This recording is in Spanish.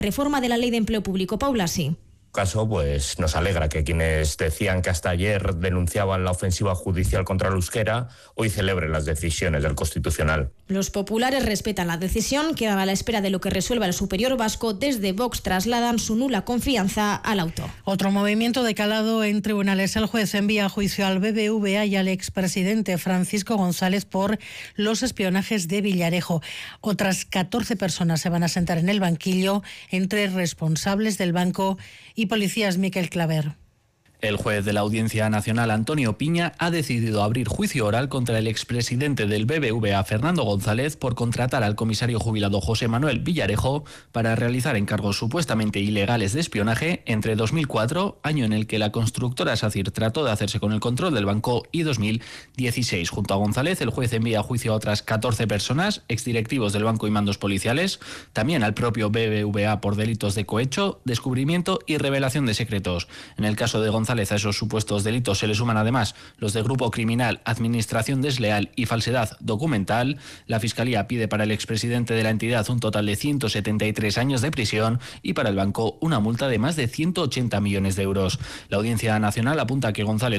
reforma de la Ley de Empleo Público. Paula, sí. Caso, pues nos alegra que quienes decían que hasta ayer denunciaban la ofensiva judicial contra el euskera hoy celebren las decisiones del Constitucional. Los populares respetan la decisión, quedan a la espera de lo que resuelva el Superior Vasco. Desde Vox trasladan su nula confianza al auto. Otro movimiento de calado en tribunales. El juez envía a juicio al BBVA y al expresidente Francisco González por los espionajes de Villarejo. Otras 14 personas se van a sentar en el banquillo, entre responsables del banco y policías. Miquel Claver. El juez de la Audiencia Nacional, Antonio Piña, ha decidido abrir juicio oral contra el expresidente del BBVA, Fernando González, por contratar al comisario jubilado José Manuel Villarejo para realizar encargos supuestamente ilegales de espionaje entre 2004, año en el que la constructora SACIR trató de hacerse con el control del banco, y 2016. Junto a González, el juez envía a juicio a otras 14 personas, exdirectivos del banco y mandos policiales, también al propio BBVA por delitos de cohecho, descubrimiento y revelación de secretos. En el caso de González, a esos supuestos delitos se le suman además los de grupo criminal, administración desleal y falsedad documental. La Fiscalía pide para el expresidente de la entidad un total de 173 años de prisión y para el banco una multa de más de 180 millones de euros. La Audiencia Nacional apunta que González